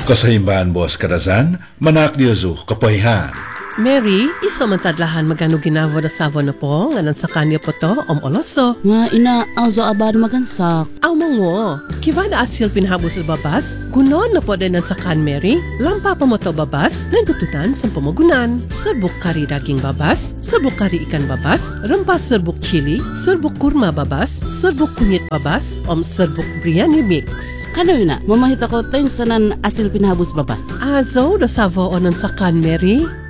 Kasahimbahan Boss Karazan, Manak Diyozu, Kapoyhan. Mary, iso man tadlahan magano ginavo na savo na po, nganan sa kanya po to, oloso. Nga ina, azo aban magansak. Aw mango, kiva na asil pinhabos sa babas, gunon na po din sa kan Mary, lampa pa mo to babas, nagtutunan sa pamagunan. Serbuk kari daging babas, serbuk kari ikan babas, rempas serbuk chili, serbuk kurma babas, serbuk kunyit babas, serbuk biryani mix. Kano yun na, mamahit ako tayo sanan asil pinhabos babas. Azo, da savo onan sa kan Mary.